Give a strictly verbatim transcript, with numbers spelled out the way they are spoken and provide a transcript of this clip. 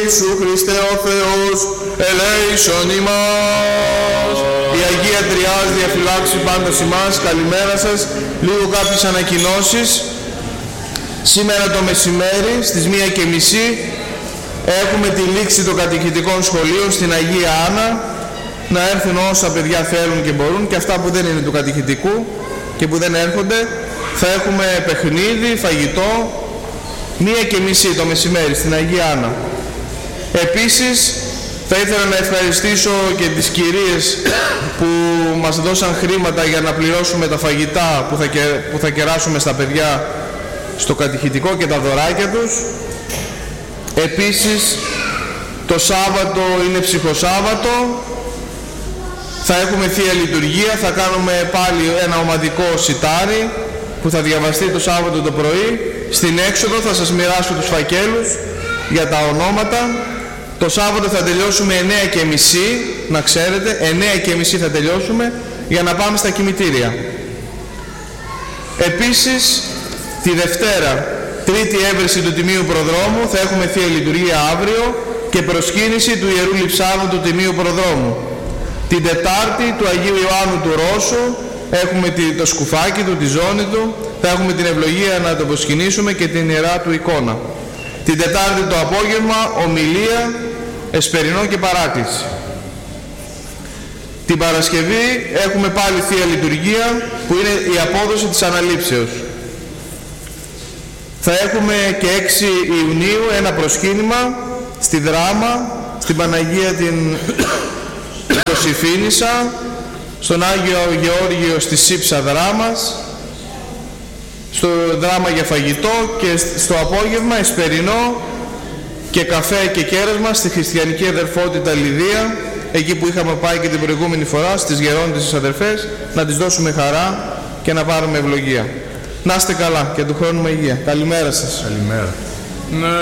Ιησού Χριστέ ο Θεός, ελέησον ημάς. Η Αγία Τριάς διαφυλάξει πάντα ημάς. Καλημέρα σας. Λίγο κάποιες ανακοινώσεις. Σήμερα το μεσημέρι στις μία και μισή έχουμε τη λήξη των κατοικητικών σχολείων στην Αγία Άννα. Να έρθουν όσα παιδιά θέλουν και μπορούν, και αυτά που δεν είναι του κατοικητικού και που δεν έρχονται. Θα έχουμε παιχνίδι, φαγητό, μία και μισή το μεσημέρι στην Αγία Άννα. Επίσης θα ήθελα να ευχαριστήσω και τις κυρίες που μας δώσαν χρήματα για να πληρώσουμε τα φαγητά που θα, που θα κεράσουμε στα παιδιά στο κατηχητικό και τα δωράκια τους. Επίσης το Σάββατο είναι ψυχοσάββατο, θα έχουμε Θεία Λειτουργία, θα κάνουμε πάλι ένα ομαδικό σιτάρι που θα διαβαστεί το Σάββατο το πρωί. Στην έξοδο θα σας μοιράσω τους φακέλους για τα ονόματα. Το Σάββατο θα τελειώσουμε εννέα και μισή, να ξέρετε, εννέα και μισή θα τελειώσουμε για να πάμε στα κημητήρια. Επίσης τη Δευτέρα, τρίτη έβρεση του Τιμίου Προδρόμου, θα έχουμε Θεία Λειτουργία αύριο και προσκύνηση του Ιερού Λειψάνου του Τιμίου Προδρόμου. Την Τετάρτη του Αγίου Ιωάννου του Ρώσου έχουμε το σκουφάκι του, τη ζώνη του, θα έχουμε την ευλογία να το προσκυνήσουμε και την Ιερά του εικόνα. Την Τετάρτη το απόγευμα ομιλία, εσπερινό και παράκληση. Την Παρασκευή έχουμε πάλι Θεία Λειτουργία που είναι η απόδοση της αναλήψεως. Θα έχουμε και έξι Ιουνίου ένα προσκύνημα στη Δράμα, στην Παναγία την Ιωσήφινισσα, στον Άγιο Γεώργιο στη Σύψα Δράμας, στο Δράμα για φαγητό, και στο απόγευμα εσπερινό και καφέ και κέρασμα στη Χριστιανική Αδερφότητα Λιδία, εκεί που είχαμε πάει και την προηγούμενη φορά, στις γερόντισσες αδερφές, να τις δώσουμε χαρά και να πάρουμε ευλογία. Να είστε καλά και του χρόνου με υγεία. Καλημέρα σας. Καλημέρα. Ναι.